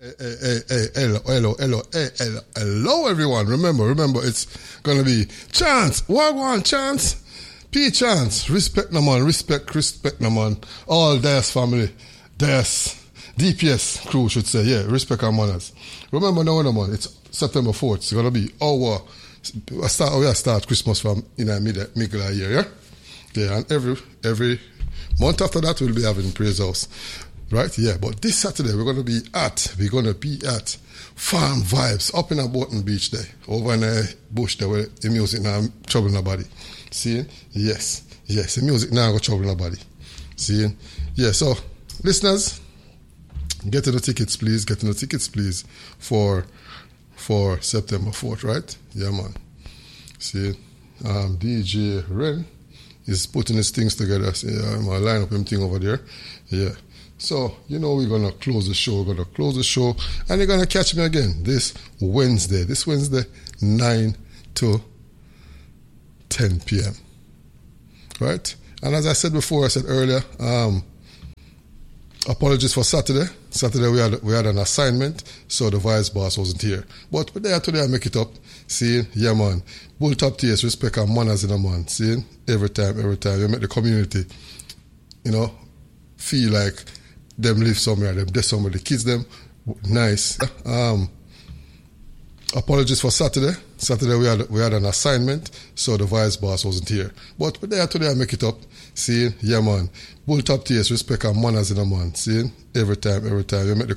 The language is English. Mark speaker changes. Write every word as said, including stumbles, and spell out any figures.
Speaker 1: Hey, hey, hey, hey, hello, hello, hello, hey, hello, hello, everyone. Remember, remember, it's going to be Chance. Wagwan, Chance. P Chance. Respect no man, respect, respect no man. All D S family. D S. D P S crew should say, yeah, respect our manners. Remember now, no man, it's September fourth. It's going to be our, I start, we start Christmas from in the middle, middle of the year, yeah? Yeah, and every, every month after that, we'll be having Praise House. Right, yeah, but this Saturday we're going to be at, we're going to be at Farm Vibes up in Aborton Beach there, over in the bush there where the music now trouble nobody. See? Yes, yes, the music now got trouble nobody. See? Yeah, so listeners, get to the tickets please, get to the tickets please for for September fourth, right? Yeah, man. See? Um, D J Ren is putting his things together. See, I'm going to line up him thing over there. Yeah. So, you know, we're going to close the show. We're going to close the show. And you're going to catch me again this Wednesday. This Wednesday, nine to ten p.m. Right? And as I said before, I said earlier, um, apologies for Saturday. Saturday we had we had an assignment, so the vice boss wasn't here. But there today I make it up. See, yeah, man. Bull top tears, respect our manners in a man. See, every time, every time. You make the community, you know, feel like them live somewhere, them dead somewhere, the kids them nice. Um, apologies for Saturday. Saturday we had we had an assignment, so the vice boss wasn't here. But there today I make it up. See, yeah, man. Bull top tears, respect our manners in a man. See, every time, every time. You make the